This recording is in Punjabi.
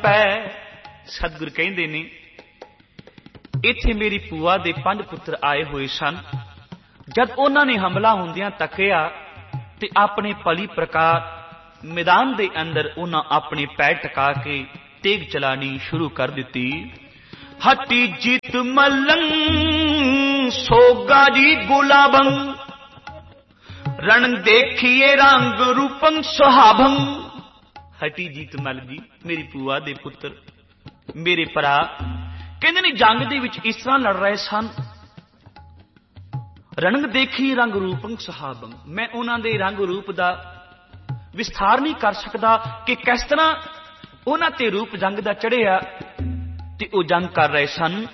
ਪੈ। ਸਤਿਗੁਰ ਕਹਿੰਦੇ ਨੇ ਇੱਥੇ ਮੇਰੀ ਭੂਆ ਦੇ 5 ਪੁੱਤਰ ਆਏ ਹੋਏ ਸਨ। ਜਦ ਉਹਨਾਂ ਨੇ ਹਮਲਾ ਹੁੰਦਿਆਂ ਤੱਕਿਆ ਤੇ ਆਪਣੇ ਪਲੀ ਪ੍ਰਕਾਰ ਮੈਦਾਨ ਦੇ ਅੰਦਰ ਉਹਨਾਂ ਆਪਣੇ ਪੈਰ ਟਿਕਾ ਕੇ ਤੇਗ ਚਲਾਣੀ ਸ਼ੁਰੂ ਕਰ ਦਿੱਤੀ। ਹਟੀ ਜੀਤ ਮਲੰ ਸੋਗਾ ਜੀ ਗੁਲਾਬੰ ਰਣ ਦੇਖੀਏ ਰੰਗ ਰੂਪੰ ਸੁਹਾਵੰ। ਹਟੀ ਜੀਤ ਮਲ ਜੀ ਮੇਰੀ ਭੂਆ ਦੇ ਪੁੱਤਰ ਮੇਰੇ ਭਰਾ ਕਹਿੰਦੇ ਨੇ ਜੰਗ ਦੇ ਵਿੱਚ ਇਸ ਤਰ੍ਹਾਂ ਲੜ ਰਹੇ ਸਨ। ਰਣਗ ਦੇਖੀ ਰੰਗ ਰੂਪੰ ਸੁਹਾਵੰ। ਮੈਂ ਉਹਨਾਂ ਦੇ ਰੰਗ ਰੂਪ ਦਾ ਵਿਸਥਾਰ ਨਹੀਂ ਕਰ ਸਕਦਾ ਕਿ ਕਿਸ ਤਰ੍ਹਾਂ ਉਹਨਾਂ ਤੇ ਰੂਪ ਜੰਗ ਦਾ ਚੜਿਆ ਤੇ ਉਹ ਜੰਗ ਕਰ ਰਹੇ ਸਨ।